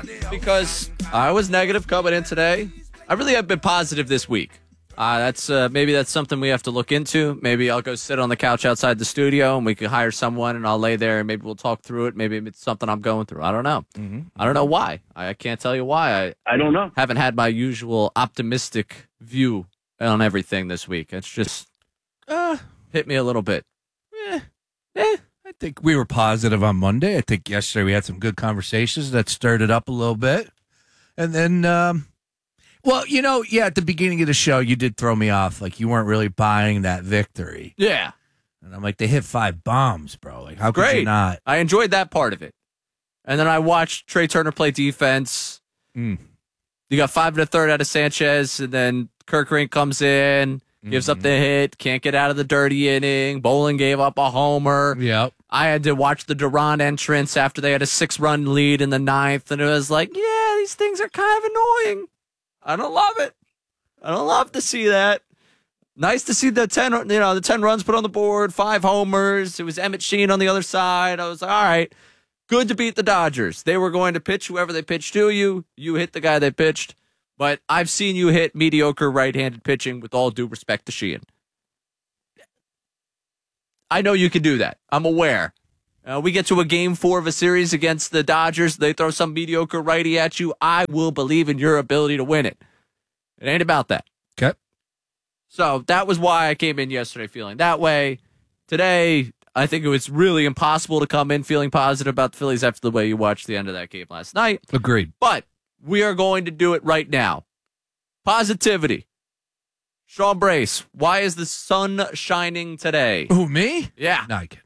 because I was negative coming in today. I really have been positive this week. Maybe that's something we have to look into. Maybe I'll go sit on the couch outside the studio and we can hire someone and I'll lay there and maybe we'll talk through it. Maybe it's something I'm going through. I don't know. I don't know why. I can't tell you why. I don't know. Haven't had my usual optimistic view on everything this week. It's just hit me a little bit. I think we were positive on Monday. I think yesterday we had some good conversations that stirred it up a little bit. And then, at the beginning of the show, you did throw me off. Like, you weren't really buying that victory. Yeah. And I'm like, they hit 5 bombs, bro. Like, how could you not? I enjoyed that part of it. And then I watched Trey Turner play defense. You got 5 1/3 out of Sanchez, and then Kirk Rink comes in. Gives up the hit, can't get out of the dirty inning. Bolin gave up a homer. Yep. I had to watch the Duran entrance after they had a 6-run lead in the 9th, and it was like, yeah, these things are kind of annoying. I don't love it. I don't love to see that. Nice to see the 10 runs put on the board, 5 homers. It was Emmett Sheen on the other side. I was like, all right, good to beat the Dodgers. They were going to pitch whoever they pitched to you. You hit the guy they pitched. But I've seen you hit mediocre right-handed pitching with all due respect to Sheehan. I know you can do that. I'm aware. We get to a game 4 of a series against the Dodgers. They throw some mediocre righty at you. I will believe in your ability to win it. It ain't about that. Okay. So that was why I came in yesterday feeling that way. Today, I think it was really impossible to come in feeling positive about the Phillies after the way you watched the end of that game last night. Agreed. But we are going to do it right now. Positivity. Sean Brace, why is the sun shining today? Who, me? Yeah. No, I can't.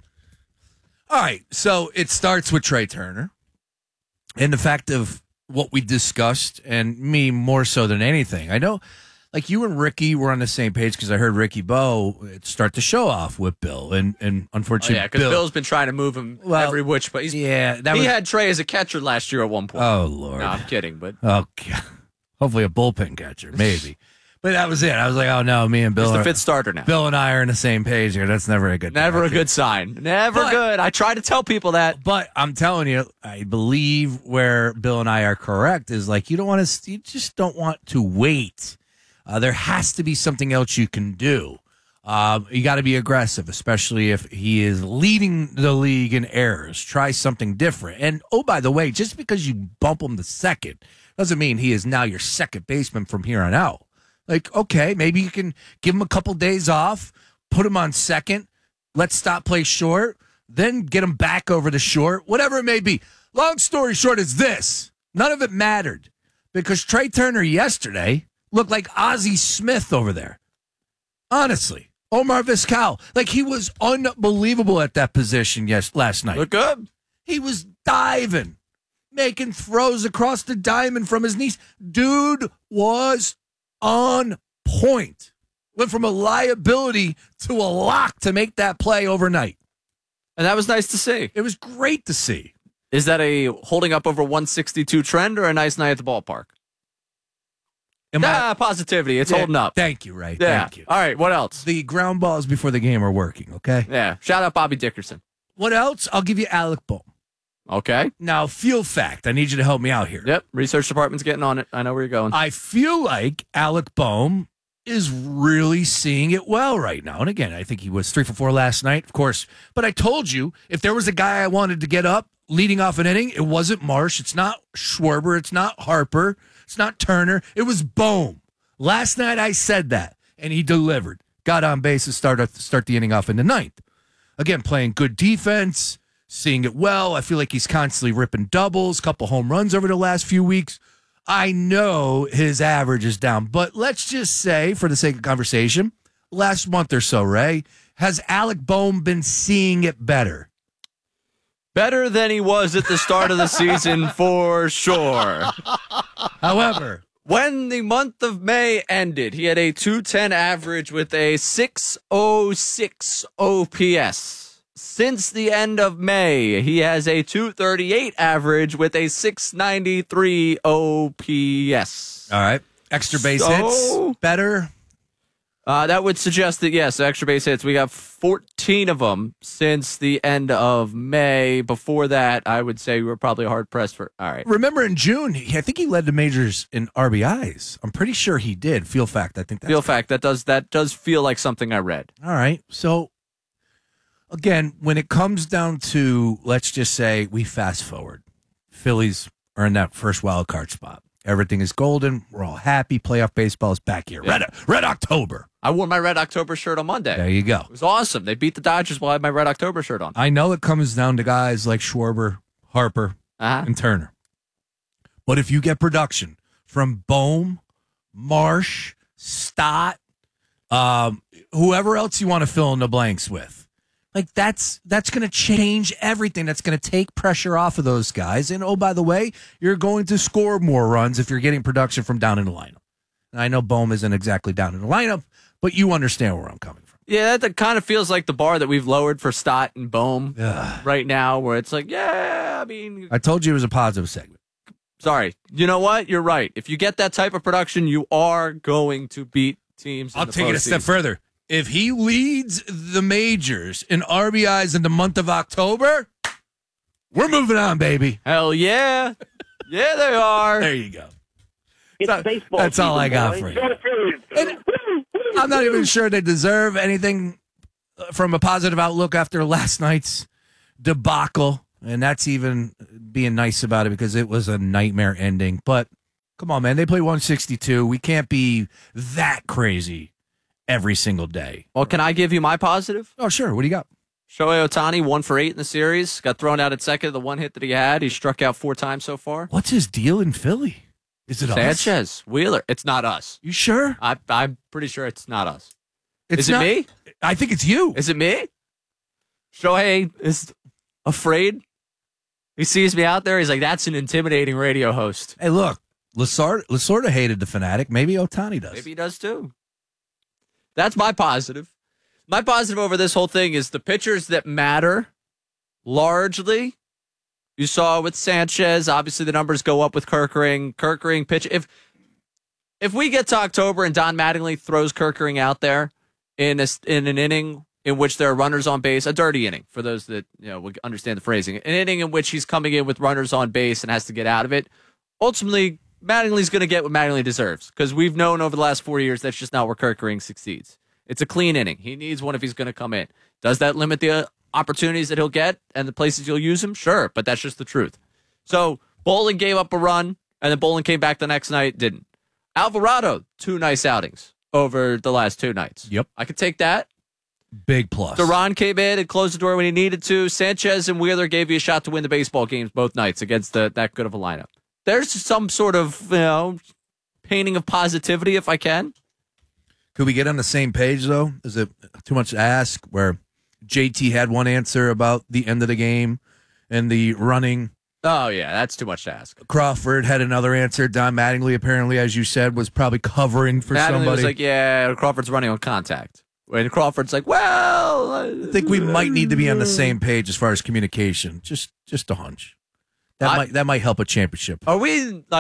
All right, so it starts with Trey Turner and the fact of what we discussed, and me more so than anything. I know, like, you and Ricky were on the same page because I heard Ricky Bo start the show off with Bill, and unfortunately, because Bill's been trying to move him every which way. He had Trey as a catcher last year at one point. Oh, Lord. No, I'm kidding, but hopefully a bullpen catcher, maybe. But that was it. I was like, oh, no, me and Bill he's the are, 5th starter now. Bill and I are on the same page here. That's never a good sign. Never good. I try to tell people that. But I'm telling you, I believe where Bill and I are correct is, like, you just don't want to wait. There has to be something else you can do. You got to be aggressive, especially if he is leading the league in errors. Try something different. And, oh, by the way, just because you bump him to second doesn't mean he is now your second baseman from here on out. Like, okay, maybe you can give him a couple days off, put him on second, let stop play short, then get him back over the short, whatever it may be. Long story short is this. None of it mattered because Trey Turner yesterday looked like Ozzie Smith over there. Honestly. Omar Vizquel. Like, he was unbelievable at that position last night. Look good. He was diving, making throws across the diamond from his knees. Dude was on point. Went from a liability to a lock to make that play overnight. And that was nice to see. It was great to see. Is that a holding up over 162 trend or a nice night at the ballpark? Positivity. It's holding up. Thank you, Ray. Yeah. Thank you. All right, what else? The ground balls before the game are working, okay? Yeah. Shout out Bobby Dickerson. What else? I'll give you Alec Bohm. Okay. Now, feel fact. I need you to help me out here. Yep. Research department's getting on it. I know where you're going. I feel like Alec Bohm is really seeing it well right now. And again, I think he was 3 for 4 last night, of course. But I told you, if there was a guy I wanted to get up leading off an inning, it wasn't Marsh. It's not Schwarber. It's not Harper. It's not Turner. It was Bohm. Last night I said that, and he delivered. Got on base to start the inning off in the 9th. Again, playing good defense, seeing it well. I feel like he's constantly ripping doubles, couple home runs over the last few weeks. I know his average is down, but let's just say, for the sake of conversation, last month or so, Ray, has Alec Bohm been seeing it better? Better than he was at the start of the season, for sure. However, when the month of May ended, he had a 210 average with a 606 OPS. Since the end of May, he has a 238 average with a 693 OPS. All right. Extra base hits, better. That would suggest that, yes, extra base hits. We got 14 of them since the end of May. Before that, I would say we were probably hard-pressed for... All right. Remember in June, I think he led the majors in RBIs. I'm pretty sure he did. Feel fact, I think that's... Feel fact, that does feel like something I read. All right. So, again, when it comes down to, let's just say we fast forward. Phillies are in that first wild card spot. Everything is golden. We're all happy. Playoff baseball is back here. Yeah. Red October. I wore my Red October shirt on Monday. There you go. It was awesome. They beat the Dodgers while I had my Red October shirt on. I know it comes down to guys like Schwarber, Harper, and Turner. But if you get production from Bohm, Marsh, Stott, whoever else you want to fill in the blanks with, like that's going to change everything. That's going to take pressure off of those guys. And, oh, by the way, you're going to score more runs if you're getting production from down in the lineup. And I know Bohm isn't exactly down in the lineup, but you understand where I'm coming from. Yeah, that kind of feels like the bar that we've lowered for Stott and Bohm right now, where it's like, yeah, I mean... I told you it was a positive segment. Sorry. You know what? You're right. If you get that type of production, you are going to beat teams. I'll take it a step further. If he leads the majors in RBIs in the month of October, we're moving on, baby. Hell yeah. Yeah, they are. There you go. It's baseball. That's all I got for you. And I'm not even sure they deserve anything from a positive outlook after last night's debacle. And that's even being nice about it because it was a nightmare ending. But come on, man. They play 162. We can't be that crazy every single day. Well, can I give you my positive? Oh, sure. What do you got? Shohei Ohtani, 1 for 8 in the series. Got thrown out at second. The one hit that he had. He struck out 4 times so far. What's his deal in Philly? Is it Sanchez, Wheeler. It's not us. You sure? I'm pretty sure it's not us. Is it me? I think it's you. Is it me? Shohei is afraid. He sees me out there. He's like, that's an intimidating radio host. Hey, look. Lasorda hated the Fanatic. Maybe Ohtani does. Maybe he does too. That's my positive. My positive over this whole thing is the pitchers that matter largely. You saw with Sanchez, obviously the numbers go up with Kerkering. Kerkering pitch. If we get to October and Don Mattingly throws Kerkering out there in an inning in which there are runners on base, a dirty inning for those that would understand the phrasing, an inning in which he's coming in with runners on base and has to get out of it. Ultimately, Mattingly's going to get what Mattingly deserves because we've known over the last 4 years that's just not where Kerkering succeeds. It's a clean inning. He needs one if he's going to come in. Does that limit the opportunities that he'll get and the places you'll use him? Sure, but that's just the truth. So Bolin gave up a run, and then Bolin came back the next night, didn't. Alvarado, 2 nice outings over the last 2 nights. Yep. I could take that. Big plus. Duran came in and closed the door when he needed to. Sanchez and Wheeler gave you a shot to win the baseball games both nights against that good of a lineup. There's some sort of, painting of positivity if I can. Could we get on the same page, though? Is it too much to ask where JT had one answer about the end of the game and the running? Oh, yeah, that's too much to ask. Crawford had another answer. Don Mattingly, apparently, as you said, was probably covering for Mattingly somebody. was like, yeah, Crawford's running on contact. And Crawford's like, well... I think we might need to be on the same page as far as communication. Just a hunch. That might help a championship. Are we to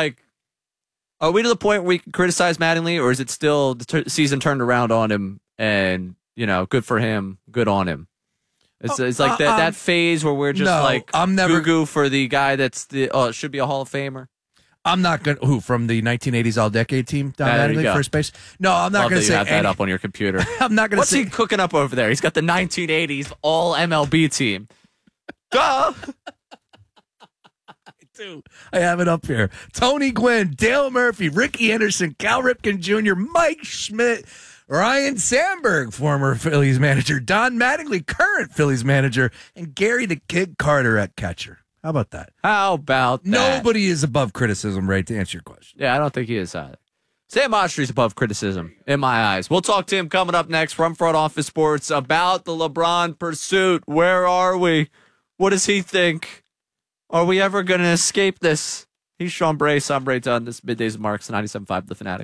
the point where we can criticize Mattingly, or is it still the season turned around on him and, good for him, good on him? It's like that phase where we're just I'm never goo for the guy that's should be a Hall of Famer. I'm not going to, who, from the 1980s All-Decade team, Don Mattingly, first base? No, I'm not going to say have that up on your computer. I'm not going to say. What's he cooking up over there? He's got the 1980s All-MLB team. Go! I have it up here. Tony Gwynn, Dale Murphy, Ricky Anderson, Cal Ripken Jr., Mike Schmidt, Ryan Sandberg, former Phillies manager, Don Mattingly, current Phillies manager, and Gary the Kid Carter at catcher. How about that? How about that? Nobody is above criticism, right, to answer your question. Yeah, I don't think he is either. Sam Autry's above criticism, in my eyes. We'll talk to him coming up next from Front Office Sports about the LeBron pursuit. Where are we? What does he think? Are we ever going to escape this? He's Sean Brace. I'm Ray Dunn. This is Middays with Marks, 97.5 The Fanatic.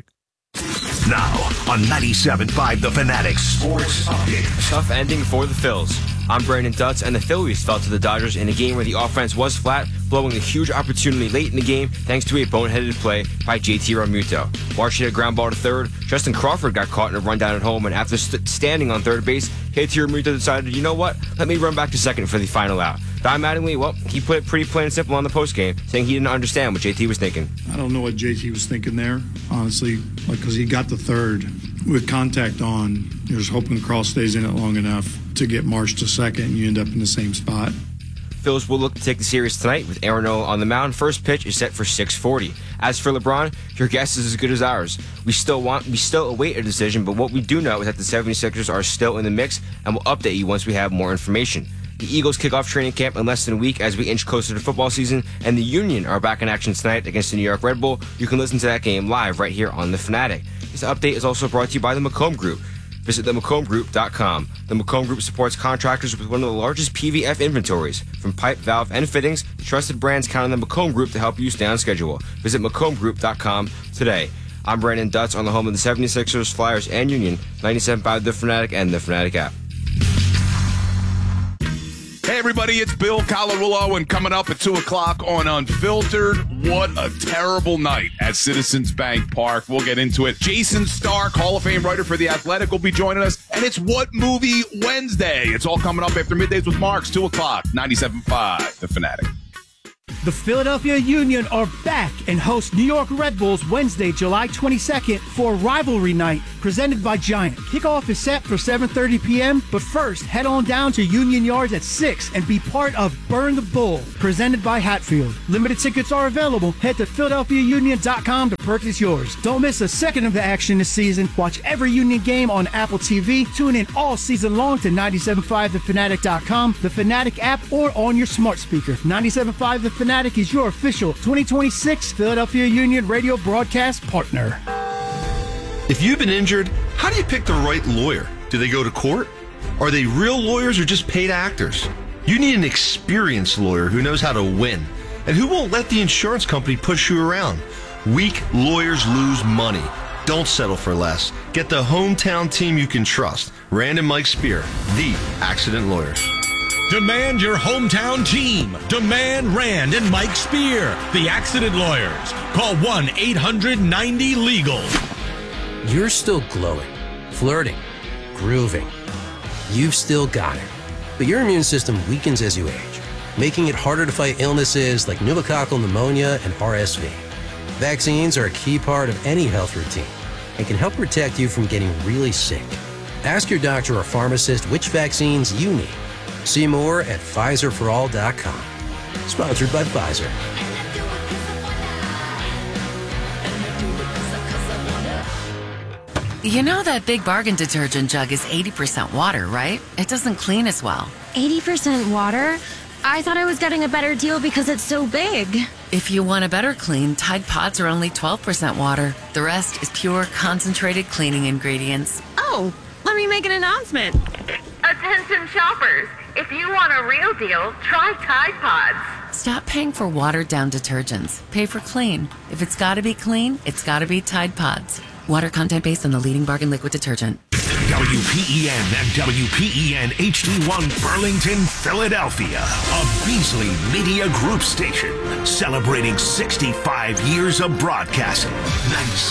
Now on 97.5 The Fanatic Sports Update. Tough ending for the Phils. I'm Brandon Dutz, and the Phillies fell to the Dodgers in a game where the offense was flat, blowing a huge opportunity late in the game thanks to a boneheaded play by JT Realmuto. Marsh hit a ground ball to third. Justin Crawford got caught in a rundown at home, and after standing on third base, JT Realmuto decided, you know what, let me run back to second for the final out. Don Mattingly, well, he put it pretty plain and simple on the postgame, saying he didn't understand what JT was thinking. I don't know what JT was thinking there, honestly, because he got the third with contact on. You're just hoping Cross stays in it long enough to get Marsh to second, and you end up in the same spot. Phils will look to take the series tonight with Aaron Nola on the mound. First pitch is set for 6:40. As for LeBron, your guess is as good as ours. We still await a decision, but what we do know is that the 76ers are still in the mix, and we'll update you once we have more information. The Eagles kick off training camp in less than a week as we inch closer to football season, and the Union are back in action tonight against the New York Red Bull. You can listen to that game live right here on The Fanatic. This update is also brought to you by the Macomb Group. Visit themacomb.com. The Macomb Group supports contractors with one of the largest PVF inventories. From pipe, valve, and fittings, trusted brands count on the Macomb Group to help you stay on schedule. Visit macombgroup.com today. I'm Brandon Dutz on the home of the 76ers, Flyers, and Union, 97.5 The Fanatic and The Fanatic app. Hey, everybody, it's Bill Colarulo, and coming up at 2 o'clock on Unfiltered, what a terrible night at Citizens Bank Park. We'll get into it. Jason Stark, Hall of Fame writer for The Athletic, will be joining us, and it's What Movie Wednesday. It's all coming up after Middays with Marks, 2 o'clock, 97.5 The Fanatic. The Philadelphia Union are back and host New York Red Bulls Wednesday, July 22nd for Rivalry Night, presented by Giant. Kickoff is set for 7:30 p.m., but first, head on down to Union Yards at 6 and be part of Burn the Bull, presented by Hatfield. Limited tickets are available. Head to PhiladelphiaUnion.com to purchase yours. Don't miss a second of the action this season. Watch every Union game on Apple TV. Tune in all season long to 97.5thefanatic.com, the Fanatic app, or on your smart speaker. 97.5 The Fanatic is your official 2026 Philadelphia Union radio broadcast partner. If you've been injured, how do you pick the right lawyer? Do they go to court? Are they real lawyers or just paid actors? You need an experienced lawyer who knows how to win and who won't let the insurance company push you around. Weak lawyers lose money. Don't settle for less. Get the hometown team you can trust. Rand and Mike Spear, the accident lawyers. Demand your hometown team. Demand Rand and Mike Spear, the accident lawyers. Call 1-800-90-LEGAL. You're still glowing, flirting, grooving. You've still got it. But your immune system weakens as you age, making it harder to fight illnesses like pneumococcal pneumonia and RSV. Vaccines are a key part of any health routine and can help protect you from getting really sick. Ask your doctor or pharmacist which vaccines you need. See more at PfizerForAll.com. Sponsored by Pfizer. You know that Big Bargain detergent jug is 80% water, right? It doesn't clean as well. 80% water? I thought I was getting a better deal because it's so big. If you want a better clean, Tide Pods are only 12% water. The rest is pure, concentrated cleaning ingredients. Oh, let me make an announcement. Attention shoppers. If you want a real deal, try Tide Pods. Stop paying for watered-down detergents. Pay for clean. If it's got to be clean, it's got to be Tide Pods. Water content based on the leading bargain liquid detergent. WPEN and WPEN HD1 Burlington, Philadelphia. A Beasley Media Group station celebrating 65 years of broadcasting.